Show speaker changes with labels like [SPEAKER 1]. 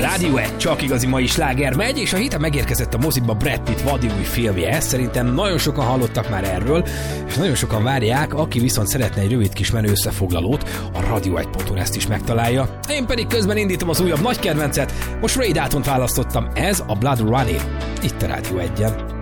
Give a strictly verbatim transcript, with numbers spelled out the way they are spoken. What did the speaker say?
[SPEAKER 1] Rádió egy, csak igazi mai sláger megy, és a héten megérkezett a moziba Brad Pitt vadi új filmje. Szerintem nagyon sokan hallottak már erről, és nagyon sokan várják, aki viszont szeretne egy rövid kis menő összefoglalót, a radio egy pont hu ezt is megtalálja. Én pedig közben indítom az újabb nagy kedvencet, most Ray Daltont választottam, ez a Blood Running, itt a Rádió egyen.